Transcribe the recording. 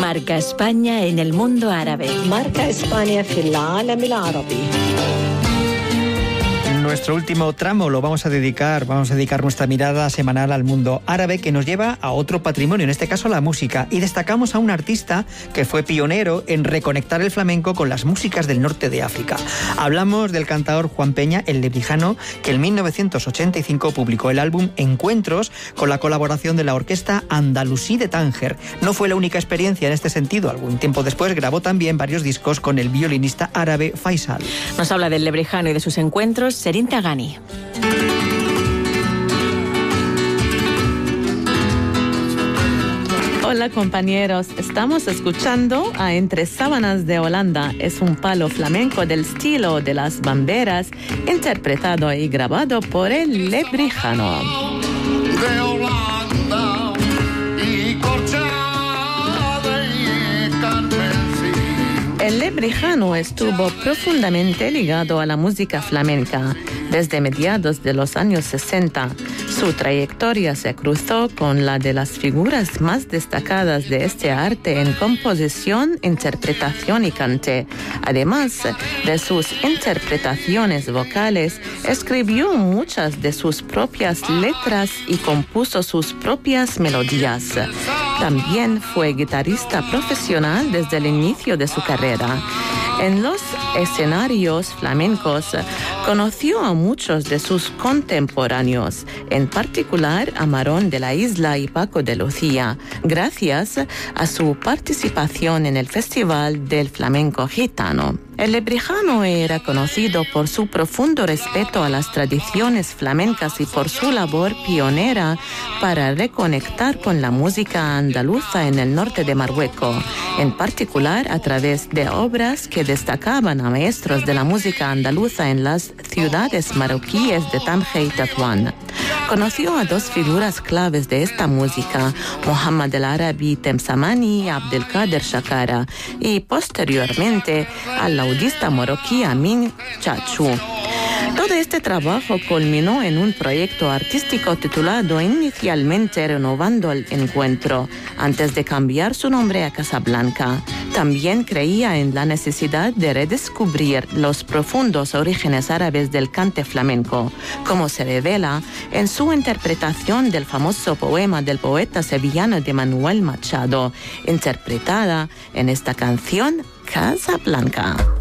Marca España en el mundo árabe. Marca España في العالم العربي. Nuestro último tramo lo vamos a dedicar nuestra mirada semanal al mundo árabe, que nos lleva a otro patrimonio, en este caso la música, y destacamos a un artista que fue pionero en reconectar el flamenco con las músicas del norte de África. Hablamos del cantador Juan Peña, el lebrijano, que en 1985 publicó el álbum Encuentros con la colaboración de la orquesta Andalusí de Tánger. No fue la única experiencia en este sentido. Algún tiempo después grabó también varios discos con el violinista árabe Faisal. Nos habla del lebrijano y de sus encuentros Serin Tagani. Hola compañeros, estamos escuchando a Entre Sábanas de Holanda. Es un palo flamenco del estilo de las bamberas, interpretado y grabado por el lebrijano. De Holanda y corchada y carmesí. El lebrijano estuvo profundamente ligado a la música flamenca desde mediados de los años 60. Su trayectoria se cruzó con la de las figuras más destacadas de este arte en composición, interpretación y cante. Además de sus interpretaciones vocales, escribió muchas de sus propias letras y compuso sus propias melodías. También fue guitarrista profesional desde el inicio de su carrera. En los escenarios flamencos conoció a muchos de sus contemporáneos, en particular a Marón de la Isla y Paco de Lucía, gracias a su participación en el Festival del Flamenco Gitano. El lebrijano era conocido por su profundo respeto a las tradiciones flamencas y por su labor pionera para reconectar con la música andaluza en el norte de Marruecos, en particular a través de obras que destacaban a maestros de la música andaluza en las ciudades marroquíes de Tánger y Tetuán. Conoció a dos figuras claves de esta música, Mohamed El Arabi Temsamani y Abdelkader Shakara, y posteriormente al laudista marroquí Amin Chachou. Todo este trabajo culminó en un proyecto artístico titulado inicialmente Renovando el Encuentro, antes de cambiar su nombre a Casablanca. También creía en la necesidad de redescubrir los profundos orígenes árabes del cante flamenco, como se revela en su interpretación del famoso poema del poeta sevillano de Manuel Machado, interpretada en esta canción Casablanca.